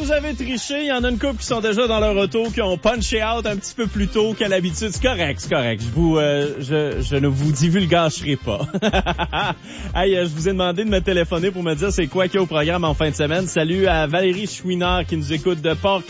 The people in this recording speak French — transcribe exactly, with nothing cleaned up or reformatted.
vous avez triché. Il y en a une couple qui sont déjà dans leur auto, qui ont punché out un petit peu plus tôt qu'à l'habitude. C'est correct, c'est correct. Je vous, euh, je, je ne vous divulgacherai pas. Hey, euh, je vous ai demandé de me téléphoner pour me dire c'est quoi qu'il y a au programme en fin de semaine. Salut à Valérie Chouinard qui nous écoute de Port